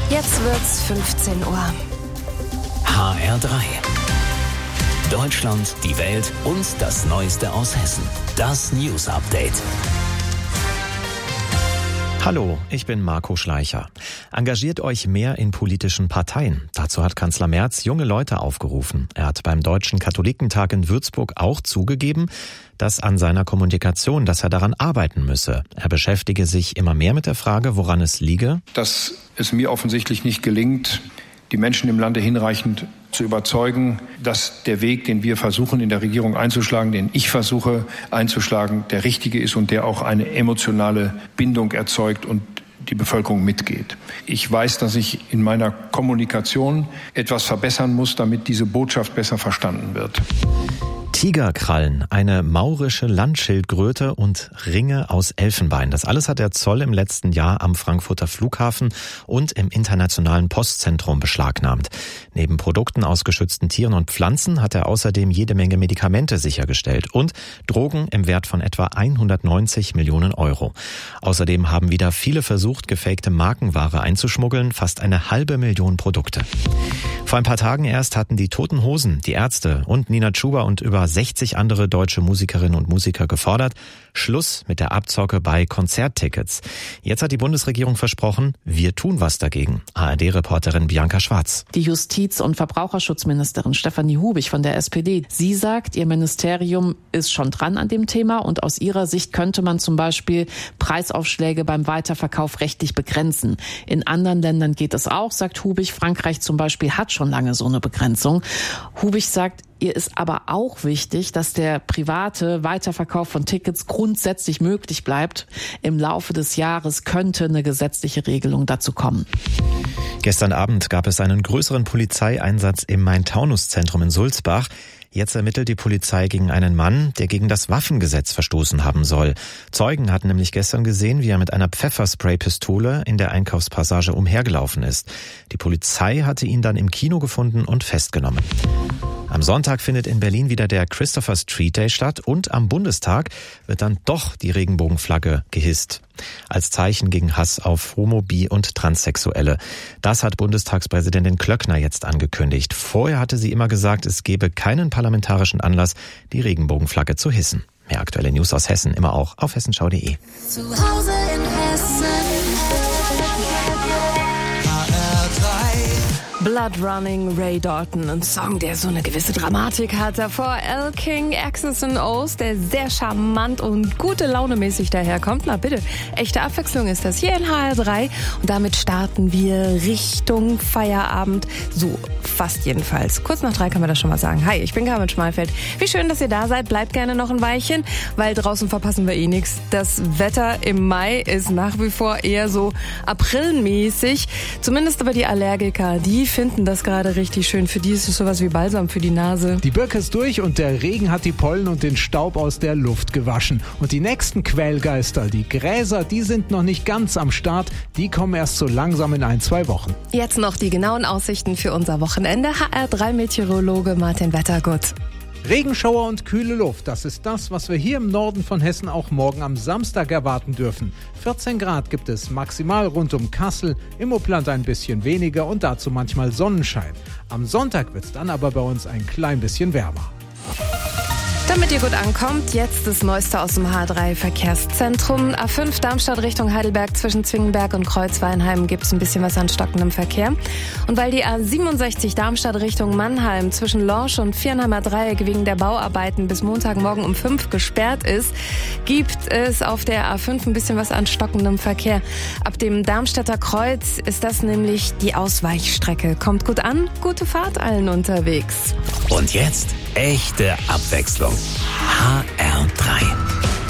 Jetzt wird's 15 Uhr. HR3. Deutschland, die Welt und das Neueste aus Hessen. Das News Update. Hallo, ich bin Marco Schleicher. Engagiert euch mehr in politischen Parteien. Dazu hat Kanzler Merz junge Leute aufgerufen. Er hat beim Deutschen Katholikentag in Würzburg auch zugegeben, dass an seiner Kommunikation, dass er daran arbeiten müsse. Er beschäftige sich immer mehr mit der Frage, woran es liege. Dass es mir offensichtlich nicht gelingt, die Menschen im Lande hinreichend zu überzeugen, dass der Weg, den wir versuchen in der Regierung einzuschlagen, den ich versuche einzuschlagen, der richtige ist und der auch eine emotionale Bindung erzeugt und die Bevölkerung mitgeht. Ich weiß, dass ich in meiner Kommunikation etwas verbessern muss, damit diese Botschaft besser verstanden wird. Tigerkrallen, eine maurische Landschildkröte und Ringe aus Elfenbein. Das alles hat der Zoll im letzten Jahr am Frankfurter Flughafen und im Internationalen Postzentrum beschlagnahmt. Neben Produkten aus geschützten Tieren und Pflanzen hat er außerdem jede Menge Medikamente sichergestellt und Drogen im Wert von etwa 190 Millionen Euro. Außerdem haben wieder viele versucht, gefakte Markenware einzuschmuggeln, fast 500.000 Produkte. Vor ein paar Tagen erst hatten die Toten Hosen, die Ärzte und Nina Chuba und über 60 andere deutsche Musikerinnen und Musiker gefordert, Schluss mit der Abzocke bei Konzerttickets. Jetzt hat die Bundesregierung versprochen, wir tun was dagegen. ARD-Reporterin Bianca Schwarz. Die Justiz- und Verbraucherschutzministerin Stefanie Hubig von der SPD. Sie sagt, ihr Ministerium ist schon dran an dem Thema und aus ihrer Sicht könnte man zum Beispiel Preisaufschläge beim Weiterverkauf rechtlich begrenzen. In anderen Ländern geht es auch, sagt Hubig. Frankreich zum Beispiel hat schon lange so eine Begrenzung. Hubig sagt, ihr ist aber auch wichtig, dass der private Weiterverkauf von Tickets grundsätzlich möglich bleibt. Im Laufe des Jahres könnte eine gesetzliche Regelung dazu kommen. Gestern Abend gab es einen größeren Polizeieinsatz im Main-Taunus-Zentrum in Sulzbach. Jetzt ermittelt die Polizei gegen einen Mann, der gegen das Waffengesetz verstoßen haben soll. Zeugen hatten nämlich gestern gesehen, wie er mit einer Pfefferspray-Pistole in der Einkaufspassage umhergelaufen ist. Die Polizei hatte ihn dann im Kino gefunden und festgenommen. Am Sonntag findet in Berlin wieder der Christopher Street Day statt und am Bundestag wird dann doch die Regenbogenflagge gehisst. Als Zeichen gegen Hass auf Homo-, Bi- und Transsexuelle. Das hat Bundestagspräsidentin Klöckner jetzt angekündigt. Vorher hatte sie immer gesagt, es gebe keinen parlamentarischen Anlass, die Regenbogenflagge zu hissen. Mehr aktuelle News aus Hessen immer auch auf hessenschau.de. Zu Hause in Hessen. Blood Running, Ray Dalton, ein Song, der so eine gewisse Dramatik hat. Davor Al King, X's and O's, der sehr charmant und gute Laune-mäßig daherkommt. Na bitte, echte Abwechslung ist das hier in HR3. Und damit starten wir Richtung Feierabend. So, fast jedenfalls. Kurz nach 3 kann man das schon mal sagen. Hi, ich bin Carmen Schmalfeld. Wie schön, dass ihr da seid. Bleibt gerne noch ein Weilchen, weil draußen verpassen wir eh nichts. Das Wetter im Mai ist nach wie vor eher so aprilmäßig. Zumindest aber die Allergiker, die finden das gerade richtig schön. Für die ist es sowas wie Balsam für die Nase. Die Birke ist durch und der Regen hat die Pollen und den Staub aus der Luft gewaschen. Und die nächsten Quellgeister, die Gräser, die sind noch nicht ganz am Start. Die kommen erst so langsam in 1-2 Wochen. Jetzt noch die genauen Aussichten für unser Wochenende. HR3-Meteorologe Martin Wettergut. Regenschauer und kühle Luft, das ist das, was wir hier im Norden von Hessen auch morgen am Samstag erwarten dürfen. 14 Grad gibt es maximal rund um Kassel, im Upland ein bisschen weniger und dazu manchmal Sonnenschein. Am Sonntag wird es dann aber bei uns ein klein bisschen wärmer. Damit ihr gut ankommt, jetzt das Neueste aus dem H3-Verkehrszentrum. A5 Darmstadt Richtung Heidelberg zwischen Zwingenberg und Kreuzweinheim gibt es ein bisschen was an stockendem Verkehr. Und weil die A67 Darmstadt Richtung Mannheim zwischen Lorsch und Viernheimer Dreieck wegen der Bauarbeiten bis Montagmorgen um 5 gesperrt ist, gibt es auf der A5 ein bisschen was an stockendem Verkehr. Ab dem Darmstädter Kreuz ist das nämlich die Ausweichstrecke. Kommt gut an, gute Fahrt allen unterwegs. Und jetzt echte Abwechslung. HR3.